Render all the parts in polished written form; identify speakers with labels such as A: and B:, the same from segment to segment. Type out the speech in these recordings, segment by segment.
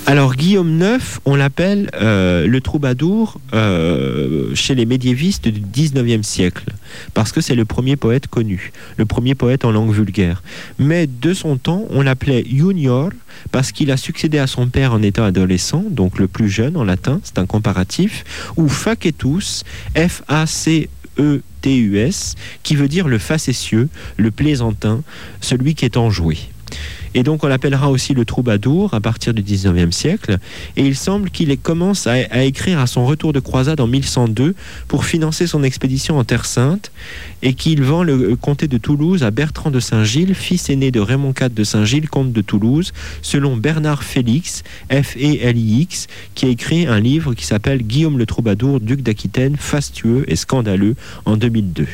A: Alors Guillaume IX, on l'appelle le troubadour chez les médiévistes du 19e siècle, parce que c'est le premier poète connu, le premier poète en langue vulgaire. Mais de son temps, on l'appelait Junior, parce qu'il a succédé à son père en étant adolescent, donc le plus jeune en latin, c'est un comparatif, ou Facetus, F-A-C-E-T-U-S, qui veut dire le facétieux, le plaisantin, celui qui est enjoué. Et donc on l'appellera aussi le troubadour à partir du 19e siècle. Et il semble qu'il commence à écrire à son retour de croisade en 1102 pour financer son expédition en Terre Sainte, et qu'il vend le comté de Toulouse à Bertrand de Saint-Gilles, fils aîné de Raymond IV de Saint-Gilles, comte de Toulouse, selon Bernard Félix, F-E-L-I-X, qui a écrit un livre qui s'appelle Guillaume le troubadour, duc d'Aquitaine, fastueux et scandaleux, en 2002.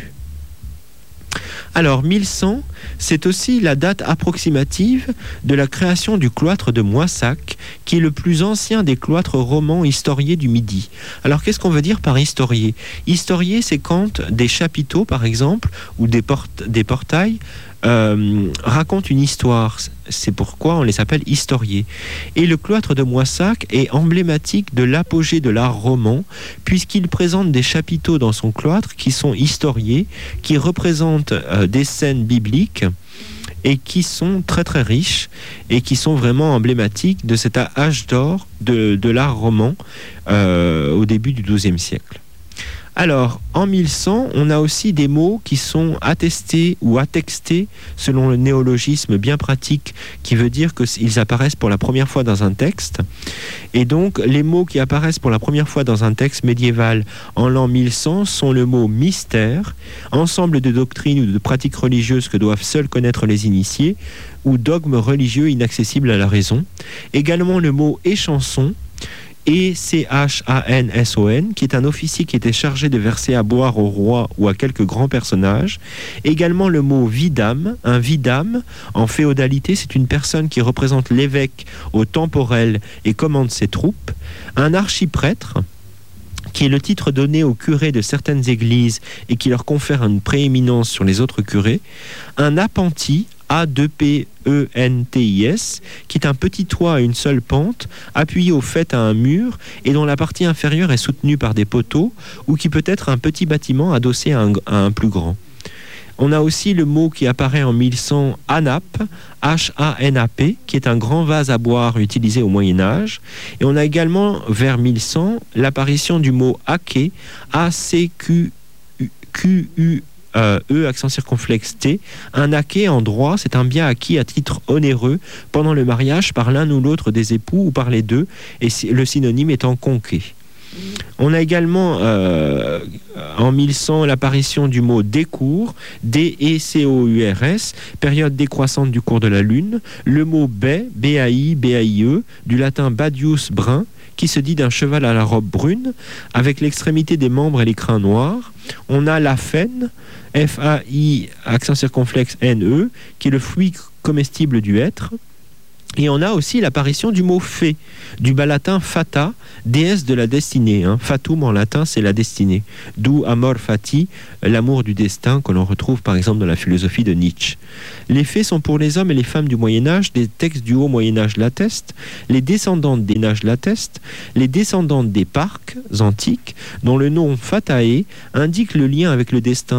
A: Alors 1100, c'est aussi la date approximative de la création du cloître de Moissac, qui est le plus ancien des cloîtres romans historiés du Midi. Alors qu'est-ce qu'on veut dire par historié ? Historié, c'est quand des chapiteaux, par exemple, ou des portails racontent une histoire. C'est pourquoi on les appelle historiés. Et le cloître de Moissac est emblématique de l'apogée de l'art roman, puisqu'il présente des chapiteaux dans son cloître qui sont historiés, qui représentent des scènes bibliques et qui sont très très riches et qui sont vraiment emblématiques de cet âge d'or de l'art roman au début du XIIe siècle. Alors, en 1100, on a aussi des mots qui sont attestés ou attextés selon le néologisme bien pratique qui veut dire qu'ils apparaissent pour la première fois dans un texte. Et donc, les mots qui apparaissent pour la première fois dans un texte médiéval en l'an 1100 sont le mot mystère, ensemble de doctrines ou de pratiques religieuses que doivent seuls connaître les initiés, ou dogmes religieux inaccessibles à la raison. Également le mot échanson, E-C-H-A-N-S-O-N, qui est un officier qui était chargé de verser à boire au roi ou à quelques grands personnages. Également le mot vidame. Un vidame, en féodalité, c'est une personne qui représente l'évêque au temporel et commande ses troupes. Un archiprêtre, qui est le titre donné aux curés de certaines églises et qui leur confère une prééminence sur les autres curés. Un appentis, A-2-P-E-N-T-I-S, qui est un petit toit à une seule pente, appuyé au fait à un mur et dont la partie inférieure est soutenue par des poteaux, ou qui peut être un petit bâtiment adossé à un plus grand. On a aussi le mot qui apparaît en 1100, Hanap, H-A-N-A-P, qui est un grand vase à boire utilisé au Moyen-Âge. Et on a également, vers 1100, l'apparition du mot Aké, A-C-Q-U accent circonflexe T. Un aké en droit, c'est un bien acquis à titre onéreux pendant le mariage par l'un ou l'autre des époux ou par les deux, et le synonyme étant conquet. On a également en 1100 l'apparition du mot décours, D-E-C-O-U-R-S, période décroissante du cours de la lune. Le mot baie, B-A-I, B-A-I-E, du latin badius brun, qui se dit d'un cheval à la robe brune, avec l'extrémité des membres et les crins noirs. On a la faine, F-A-I, accent circonflexe N-E, qui est le fruit comestible du hêtre. Et on a aussi l'apparition du mot fée, du bas latin fata, déesse de la destinée. Fatum en latin, c'est la destinée. D'où amor fati, l'amour du destin, que l'on retrouve par exemple dans la philosophie de Nietzsche. Les fées sont pour les hommes et les femmes du Moyen-Âge, des textes du Haut Moyen-Âge l'attestent, les descendantes des Nages l'attestent, les descendantes des Parques antiques, dont le nom fatae indique le lien avec le destin